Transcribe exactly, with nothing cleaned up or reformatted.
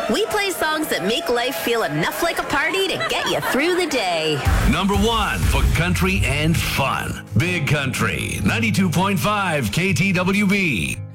We play songs that make life feel enough like a party to get you through the day. Number one for country and fun. Big Country, ninety-two point five K T W B.